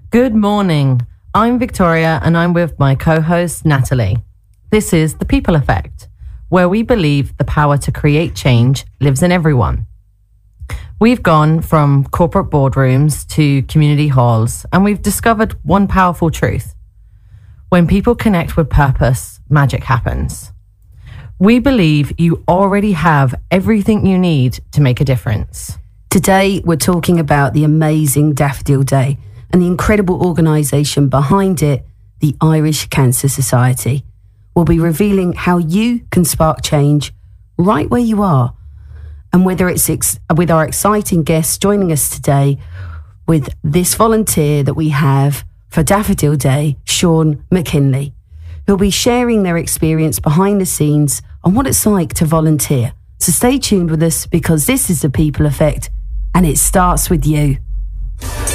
Good morning. I'm Victoria and I'm with my co-host Natalie. This is The People Effect, where we believe the power to create change lives in everyone. We've gone from corporate boardrooms to community halls and we've discovered one powerful truth. When people connect with purpose, magic happens. We believe you already have everything you need to make a difference. Today, we're talking about the amazing Daffodil Day and the incredible organisation behind it, the Irish Cancer Society. We'll be revealing how you can spark change right where you are. And whether it's with our exciting guests joining us today with this volunteer that we have for Daffodil Day, Sean McKinley, who'll be sharing their experience behind the scenes on what it's like to volunteer. So stay tuned with us because this is The People Effect and it starts with you.